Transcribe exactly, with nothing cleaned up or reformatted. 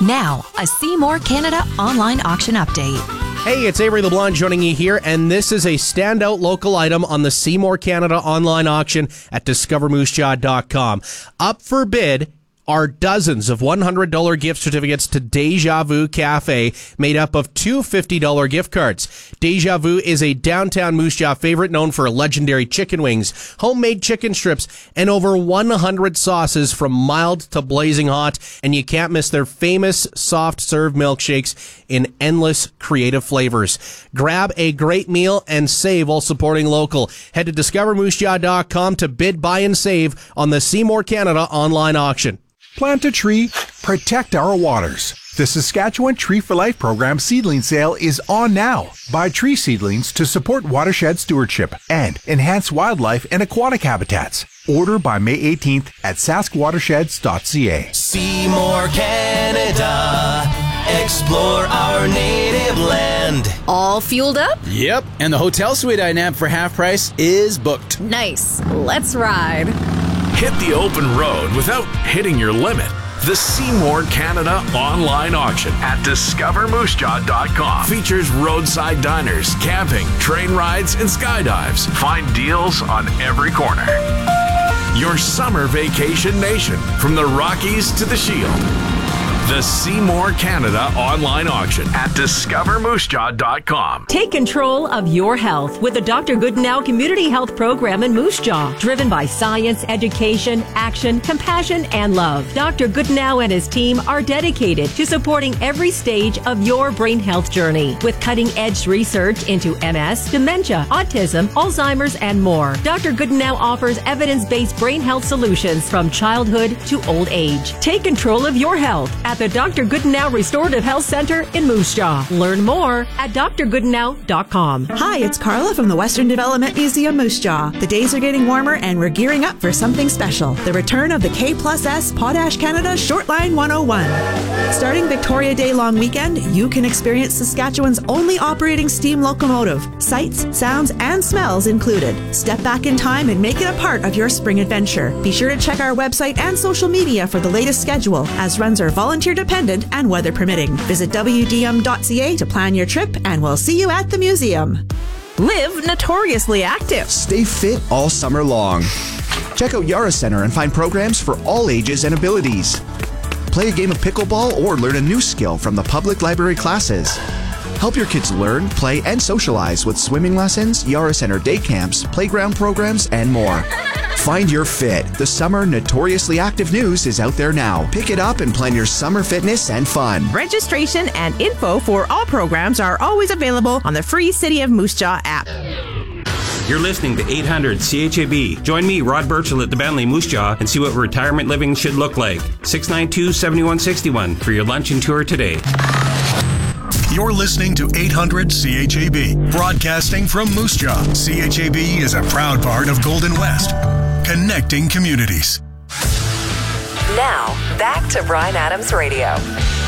Now, a Seymour Canada online auction update. Hey, it's Avery LeBlanc joining you here, and this is a standout local item on the Seymour Canada online auction at discover moose jaw dot com. Up for bid are dozens of one hundred dollars gift certificates to Deja Vu Cafe, made up of two fifty dollars gift cards. Deja Vu is a downtown Moose Jaw favorite known for legendary chicken wings, homemade chicken strips, and over one hundred sauces from mild to blazing hot, and you can't miss their famous soft serve milkshakes in endless creative flavors. Grab a great meal and save while supporting local. Head to discover moose jaw dot com to bid, buy, and save on the Seymour Canada online auction. Plant a tree, protect our waters. The Saskatchewan Tree for Life program seedling sale is on now. Buy tree seedlings to support watershed stewardship and enhance wildlife and aquatic habitats. Order by May eighteenth at sask watersheds dot c a. Seymour, Canada. Explore our native land. All fueled up? Yep, and the hotel suite I nabbed for half price is booked. Nice. Let's ride. Hit the open road without hitting your limit. The Seymour Canada online auction at discover moose jaw dot com features roadside diners, camping, train rides, and skydives. Find deals on every corner. Your summer vacation nation, from the Rockies to the Shield. The Seymour Canada online auction at discover moose jaw dot com. Take control of your health with the Doctor Goodenow Community Health Program in Moose Jaw, driven by science, education, action, compassion, and love. Doctor Goodenow and his team are dedicated to supporting every stage of your brain health journey with cutting-edge research into M S, dementia, autism, Alzheimer's, and more. Doctor Goodenow offers evidence-based brain health solutions from childhood to old age. Take control of your health at the Doctor Goodenow Restorative Health Center in Moose Jaw. Learn more at dr goodenow dot com. Hi, it's Carla from the Western Development Museum, Moose Jaw. The days are getting warmer and we're gearing up for something special. The return of the K plus S Potash Canada Shortline one oh one. Starting Victoria Day long weekend, you can experience Saskatchewan's only operating steam locomotive. Sights, sounds, and smells included. Step back in time and make it a part of your spring adventure. Be sure to check our website and social media for the latest schedule, as runs are volunteer dependent and weather permitting. Visit w d m dot c a to plan your trip, and we'll see you at the museum. Live notoriously active. Stay fit all summer long. Check out Yara Center and find programs for all ages and abilities. Play a game of pickleball or learn a new skill from the public library classes. Help your kids learn, play, and socialize with swimming lessons, Yara Center day camps, playground programs, and more. Find your fit. The summer Notoriously Active news is out there now. Pick it up and plan your summer fitness and fun. Registration and info for all programs are always available on the free City of Moose Jaw app. You're listening to eight hundred C H A B. Join me, Rod Burchell, at the Bentley Moose Jaw and see what retirement living should look like. six nine two, seven one six one for your lunch and tour today. You're listening to eight hundred C H A B, broadcasting from Moose Jaw. C H A B is a proud part of Golden West, connecting communities. Now, back to Bryan Adams Radio.